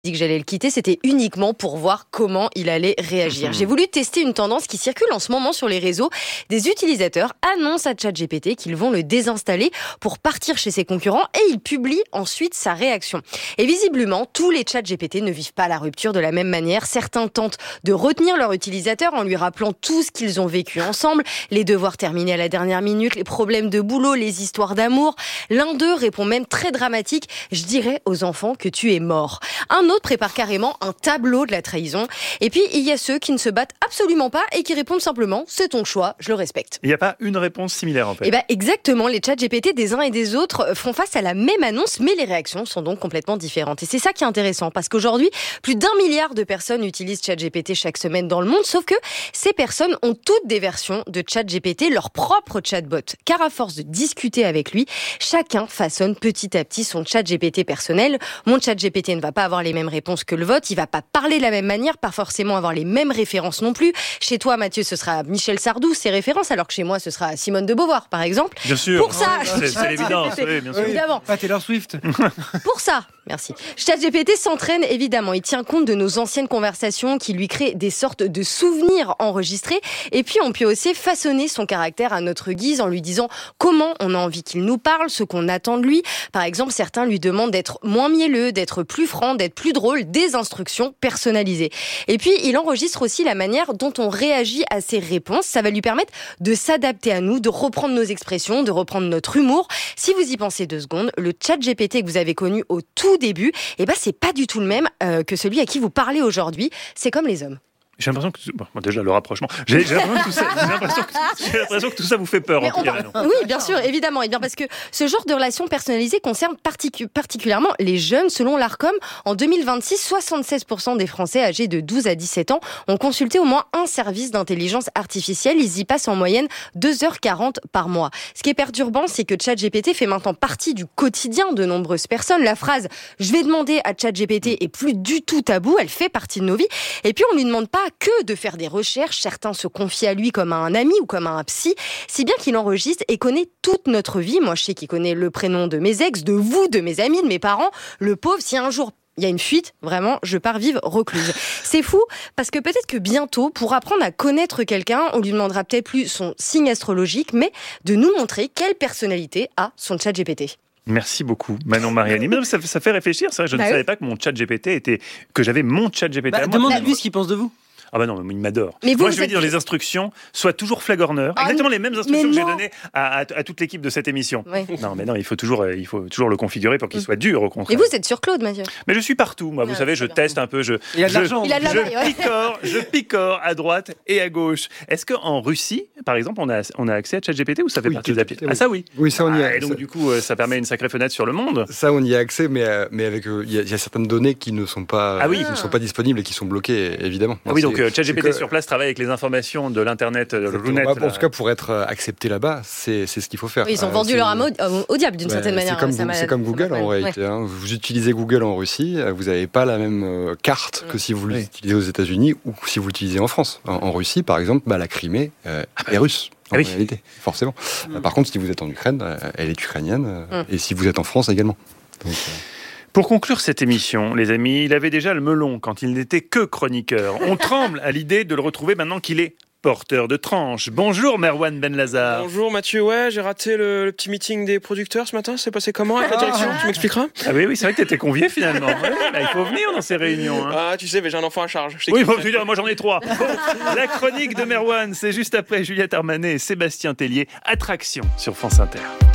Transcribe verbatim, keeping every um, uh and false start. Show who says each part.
Speaker 1: dit que j'allais le quitter, c'était uniquement pour voir comment il allait réagir. Mmh. J'ai voulu tester une tendance qui circule en ce moment sur les réseaux. Des utilisateurs annoncent à ChatGPT qu'ils vont le désinstaller pour partir chez ses concurrents et ils publient ensuite sa réaction. Et visiblement, tous les ChatGPT ne vivent pas la rupture de la même manière. Certains tentent de retenir leur utilisateur en lui rappelant tout ce qu'ils ont vécu ensemble, les devoirs terminés à la dernière minute, les problèmes de boulot, les histoires d'amour. L'un d'eux répond même très dramatique « Je dirais aux enfants que tu es mort ». Un autre prépare carrément un tableau de la trahison. Et puis, il y a ceux qui ne se battent absolument pas et qui répondent simplement « C'est ton choix, je le respecte ».
Speaker 2: Il n'y a pas une réponse similaire en fait.
Speaker 1: Eh ben, exactement. Les ChatGPT des uns et des autres font face à la même annonce, mais les réactions sont donc complètement différentes. Et c'est ça qui est intéressant, parce qu'aujourd'hui, plus d'un milliard de personnes utilisent ChatGPT chaque semaine dans le monde, sauf que ces personnes ont toutes des versions de ChatGPT, leur propre chatbot. Car à force de discuter avec lui, chacun façonne petit à petit son ChatGPT personnel. Mon ChatGPT ne va pas avoir les mêmes réponses que le vote, il va pas parler de la même manière, pas forcément avoir les mêmes références non plus. Chez toi, Mathieu, ce sera Michel Sardou, ses références, alors que chez moi, ce sera Simone de Beauvoir, par exemple.
Speaker 2: Bien sûr.
Speaker 1: Pour ça,
Speaker 2: oh, c'est, c'est l'évidence, oui, bien sûr.
Speaker 1: Évidemment.
Speaker 3: Ah, Taylor Swift.
Speaker 1: Pour ça, merci. ChatGPT s'entraîne évidemment. Il tient compte de nos anciennes conversations qui lui créent des sortes de souvenirs enregistrés. Et puis, on peut aussi façonner son caractère à notre guise en lui disant comment on a envie qu'il nous parle, ce qu'on attend de lui. Par exemple, certains lui demandent d'être moins mielleux, d'être plus franc, d'être plus drôle, des instructions personnalisées. Et puis, il enregistre aussi la manière dont on réagit à ses réponses. Ça va lui permettre de s'adapter à nous, de reprendre nos expressions, de reprendre notre humour. Si vous y pensez deux secondes, le ChatGPT que vous avez connu au tout début, eh ben, c'est pas du tout le même euh, que celui à qui vous parlez aujourd'hui. C'est comme les hommes.
Speaker 2: J'ai l'impression que bon, déjà le rapprochement. J'ai, j'ai, l'impression que tout ça, j'ai, l'impression que, j'ai l'impression que tout ça vous fait peur. En tout cas,
Speaker 1: va... Oui, bien sûr, évidemment. Et bien parce que ce genre de relation personnalisée concerne particu- particulièrement les jeunes. Selon l'Arcom, en deux mille vingt-six, soixante-seize pour cent des Français âgés de douze à dix-sept ans ont consulté au moins un service d'intelligence artificielle. Ils y passent en moyenne deux heures quarante par mois. Ce qui est perturbant, c'est que ChatGPT fait maintenant partie du quotidien de nombreuses personnes. La phrase « je vais demander à ChatGPT » est plus du tout tabou. Elle fait partie de nos vies. Et puis, on lui demande pas que de faire des recherches. Certains se confient à lui comme à un ami ou comme à un psy, si bien qu'il enregistre et connaît toute notre vie. Moi, je sais qu'il connaît le prénom de mes ex, de vous, de mes amis, de mes parents. Le pauvre, si un jour il y a une fuite, vraiment, je pars vivre recluse. C'est fou, parce que peut-être que bientôt, pour apprendre à connaître quelqu'un, on lui demandera peut-être plus son signe astrologique, mais de nous montrer quelle personnalité a son ChatGPT.
Speaker 2: Merci beaucoup, Manon Mariani. Mais ça, ça fait réfléchir, ça. Je bah ne oui. savais pas que mon ChatGPT était, que j'avais mon ChatGPT.
Speaker 3: Bah, demandez-lui ce qu'il pense de vous.
Speaker 2: Ah bah non, il m'adore.
Speaker 1: Mais vous,
Speaker 2: Moi,
Speaker 1: vous
Speaker 2: je lui ai
Speaker 1: êtes...
Speaker 2: dit dans les instructions, sois toujours flagorneur. Ah, exactement les mêmes instructions que j'ai données à, à, à toute l'équipe de cette émission. Oui. Non, mais non, il faut toujours, il faut toujours le configurer pour qu'il soit dur, au contraire.
Speaker 1: Et vous êtes sur Claude, Mathieu.
Speaker 2: Mais je suis partout, moi. Vous ah, savez, je bien. teste un peu. Je,
Speaker 3: il a de
Speaker 2: je,
Speaker 3: l'argent.
Speaker 1: Il a de
Speaker 2: je, je picore, je picore à droite et à gauche. Est-ce qu'en Russie, par exemple, on a, on a accès à ChatGPT ou ça fait
Speaker 3: oui,
Speaker 2: partie de l'appli ? Ah ça, oui.
Speaker 3: Oui, ça on y a.
Speaker 2: Ah, et donc,
Speaker 3: ça...
Speaker 2: du coup, ça permet une sacrée fenêtre sur le monde.
Speaker 3: Ça, on y a accès, mais euh, mais avec il euh, y, y a certaines données qui ne sont pas,
Speaker 2: ah, oui.
Speaker 3: qui ne sont pas disponibles et qui sont bloquées, évidemment.
Speaker 2: Ah, oui, donc ChatGPT sur place travaille avec les informations de l'internet, le Runet.
Speaker 3: En tout cas, pour être accepté là-bas, c'est, c'est ce qu'il faut faire.
Speaker 1: Oui, ils ont euh, vendu leur âme au, au diable d'une bah, certaine
Speaker 3: c'est
Speaker 1: manière.
Speaker 3: Comme,
Speaker 1: ça
Speaker 3: c'est comme Google en réalité. Ouais. Hein. Vous utilisez Google en Russie, vous n'avez pas la même euh, carte que si vous oui. l'utilisez aux États-Unis ou si vous l'utilisez en France. En, en Russie, par exemple, bah, la Crimée euh, ah bah, est russe. En ah oui. réalité, forcément. Mm. Par contre, si vous êtes en Ukraine, elle est ukrainienne, mm. et si vous êtes en France également. Donc, euh...
Speaker 2: Pour conclure cette émission, les amis, il avait déjà le melon quand il n'était que chroniqueur. On tremble à l'idée de le retrouver maintenant qu'il est porteur de tranche. Bonjour Merwan Benlazar.
Speaker 4: Bonjour Mathieu, ouais, j'ai raté le, le petit meeting des producteurs ce matin, c'est passé comment avec la direction, tu m'expliqueras ?
Speaker 2: Ah oui, oui, c'est vrai que t'étais convié finalement. Ouais, bah, il faut venir dans ces réunions. Hein.
Speaker 4: Ah, tu sais, mais j'ai un enfant à charge.
Speaker 2: Oui, bon, je veux dire, moi j'en ai trois. Bon, la chronique de Merwan, c'est juste après Juliette Armanet et Sébastien Tellier. Attraction sur France Inter.